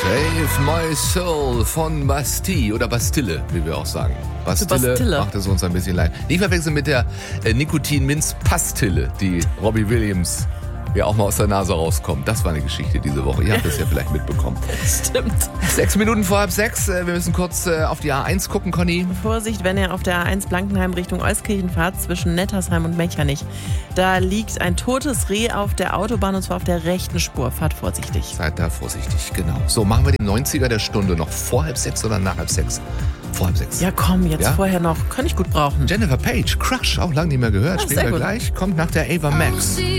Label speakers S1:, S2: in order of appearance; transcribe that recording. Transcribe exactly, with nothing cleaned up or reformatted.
S1: Save My Soul von Bastille oder Bastille, wie wir auch sagen. Bastille,
S2: Bastille.
S1: macht es uns ein bisschen leid. Nicht verwechseln mit der äh, Nikotin-Minz-Pastille, die Robbie Williams ja auch mal aus der Nase rauskommt. Das war eine Geschichte diese Woche. Ihr habt es ja vielleicht mitbekommen.
S2: Stimmt.
S1: Sechs Minuten vor halb sechs. Wir müssen kurz äh, auf die A eins gucken, Conny.
S2: Vorsicht, wenn ihr auf der A eins Blankenheim Richtung Euskirchen fahrt, zwischen Nettersheim und Mechernich. Da liegt ein totes Reh auf der Autobahn und zwar auf der rechten Spur. Fahrt vorsichtig.
S1: Seid da vorsichtig, genau. So, machen wir den neunziger der Stunde noch vor halb sechs oder nach halb sechs? Vor halb sechs.
S2: Ja komm, jetzt
S1: Ja?
S2: vorher noch. Kann ich gut brauchen.
S1: Jennifer Page, Crush, auch lange nicht mehr gehört.
S2: Ah,
S1: Spielen
S2: sehr
S1: wir
S2: gut.
S1: gleich. Kommt nach der Ava Max.